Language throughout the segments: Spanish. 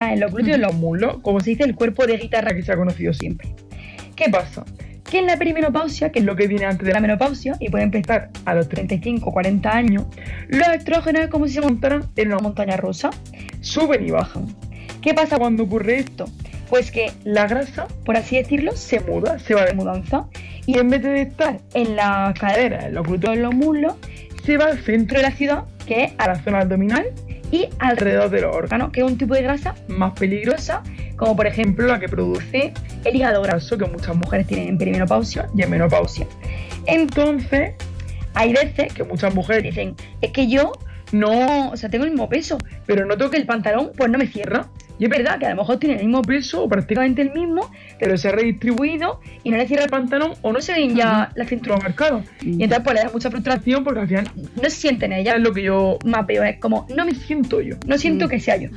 más en los glúteos y en los muslos, como se dice, el cuerpo de guitarra que se ha conocido siempre. ¿Qué pasa? Que en la perimenopausia, que es lo que viene antes de la menopausia y puede empezar a los 35 o 40 años, los estrógenos es como si se montaran en una montaña rusa, suben y bajan. ¿Qué pasa cuando ocurre esto? Pues que la grasa, por así decirlo, se muda, se va de mudanza, y en vez de estar en la cadera, en los glúteos, en los muslos, se va al centro de la ciudad, que es a la zona abdominal y alrededor de los órganos, que es un tipo de grasa más peligrosa, como por ejemplo la que produce el hígado graso, que muchas mujeres tienen en perimenopausia y en menopausia. Entonces, hay veces que muchas mujeres dicen, es que yo no, o sea, tengo el mismo peso, pero noto que el pantalón pues no me cierra. Y es verdad que a lo mejor tiene el mismo peso o prácticamente el mismo, pero se ha redistribuido y no le cierra el pantalón o no se ven ya la cintura marcada. Y entonces pues le da mucha frustración porque al final no se sienten ellas. Es lo que yo más veo, es como no me siento yo, no siento que sea yo.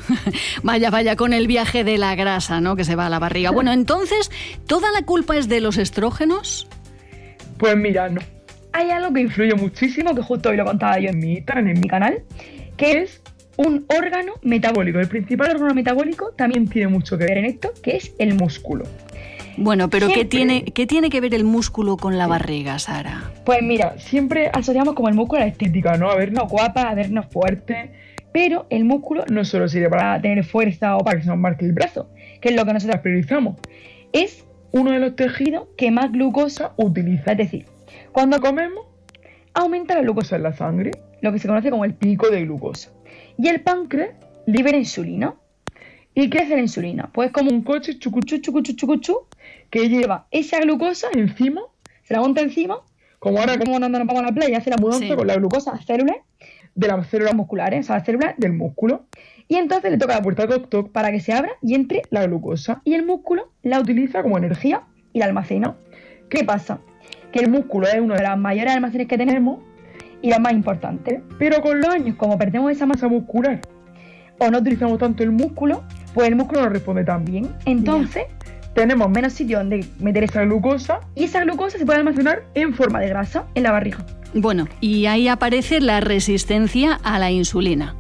Vaya, con el viaje de la grasa, ¿no? Que se va a la barriga. Bueno, entonces, ¿toda la culpa es de los estrógenos? Pues mira, no. Hay algo que influye muchísimo, que justo hoy lo contaba yo en mi Instagram, en mi canal, que es un órgano metabólico. El principal órgano metabólico también tiene mucho que ver en esto, que es el músculo. Bueno, pero ¿qué tiene que ver el músculo con la barriga, Sara? Pues mira, siempre asociamos como el músculo a la estética, ¿no? A vernos guapas, a vernos fuertes. Pero el músculo no solo sirve para tener fuerza o para que se nos marque el brazo, que es lo que nosotros priorizamos. Es uno de los tejidos que más glucosa utiliza. Es decir, cuando comemos, aumenta la glucosa en la sangre, lo que se conoce como el pico de glucosa. Y el páncreas libera insulina. ¿Y qué hace la insulina? Pues como un coche chucuchú, que lleva esa glucosa encima, se la monta encima, como ahora como cuando nos vamos a la playa, hace la mudanza con la glucosa a células de las células musculares, o sea, las células del músculo. Y entonces le toca la puerta toc toc para que se abra y entre la glucosa. Y el músculo la utiliza como energía y la almacena. ¿Qué pasa? Que el músculo es uno de los mayores almacenes que tenemos y los más importantes. Pero con los años, como perdemos esa masa muscular o no utilizamos tanto el músculo, pues el músculo no responde tan bien. Entonces, tenemos menos sitio donde meter esa glucosa y esa glucosa se puede almacenar en forma de grasa en la barriga. Bueno, y ahí aparece la resistencia a la insulina.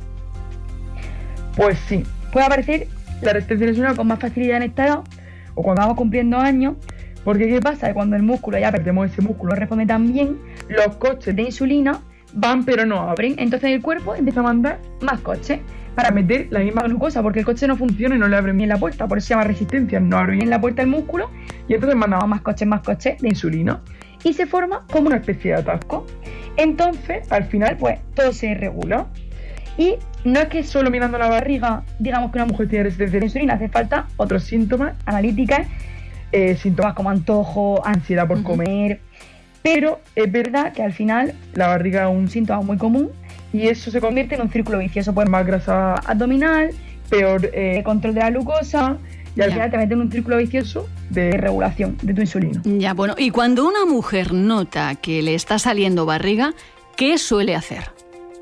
Pues sí, puede aparecer la resistencia a la insulina con más facilidad en esta edad o cuando vamos cumpliendo años, porque ¿qué pasa? Que cuando el músculo, ya perdemos ese músculo, responde tan bien, los coches de insulina van pero no abren, entonces el cuerpo empieza a mandar más coches para meter la misma glucosa, porque el coche no funciona y no le abre bien la puerta, por eso se llama resistencia, no abre bien la puerta el músculo y entonces mandamos más coches de insulina y se forma como una especie de atasco. Entonces, al final, pues todo se regula y no es que solo mirando la barriga digamos que una mujer tiene resistencia a la insulina, hace falta otros síntomas, analíticas, síntomas como antojo, ansiedad por comer, pero es verdad que al final la barriga es un síntoma muy común y eso se convierte en un círculo vicioso, pues más grasa abdominal, peor control de la glucosa y al final te mete en un círculo vicioso de regulación de tu insulina. Ya, bueno, y cuando una mujer nota que le está saliendo barriga, ¿qué suele hacer?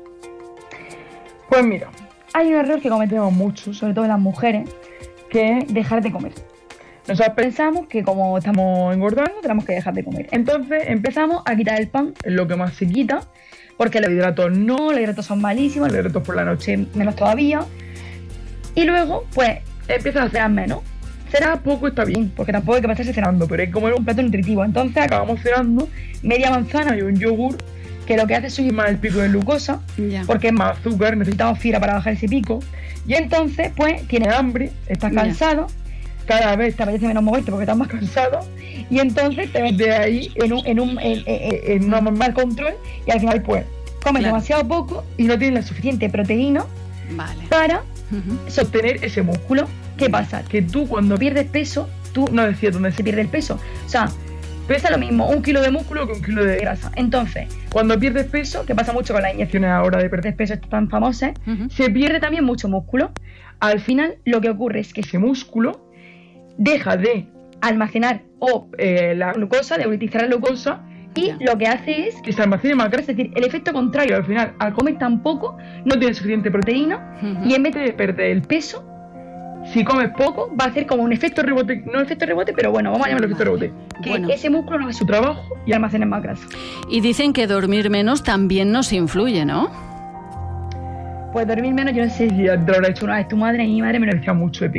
Pues mira, hay un error que cometemos mucho, sobre todo las mujeres, que es dejar de comer. Nosotros pensamos que como estamos engordando tenemos que dejar de comer. Entonces empezamos a quitar el pan, es lo que más se quita, porque los hidratos no, los hidratos son malísimos, los hidratos por la noche menos todavía. Y luego, pues, empiezas a cenar menos. Cenar poco está bien, porque tampoco hay que pasarse cenando, pero hay que comer un plato nutritivo. Entonces acabamos cenando media manzana y un yogur, que lo que hace es subir más el pico de glucosa, porque es más azúcar, necesitamos fibra para bajar ese pico. Y entonces, pues, tienes hambre, estás cansado, cada vez te apetece menos moverte porque estás más cansado, y entonces te metes ahí en un mal control, y al final, pues, comes demasiado poco y no tienes la suficiente proteína para sostener ese músculo. ¿Qué pasa? Que tú cuando pierdes peso, tú no decides dónde se pierde el peso. O sea, pesa lo mismo 1 kilo de músculo que 1 kilo de grasa. Entonces, cuando pierdes peso, que pasa mucho con las inyecciones ahora de perder peso tan famosas, se pierde también mucho músculo. Al final, lo que ocurre es que ese músculo deja de almacenar la glucosa, de utilizar la glucosa, y lo que hace es que se almacene más grasa, es decir, el efecto contrario. Al final, al comer tan poco, no tienes suficiente proteína, y en vez de perder el peso, si comes poco, va a hacer como un efecto rebote, no efecto rebote, pero bueno, vamos a llamarlo efecto rebote, que ese músculo no hace su trabajo y almacena más grasa. Y dicen que dormir menos también nos influye, ¿no? Pues dormir menos, yo no sé si te lo habrá hecho una vez tu madre, mi madre me lo decía mucho de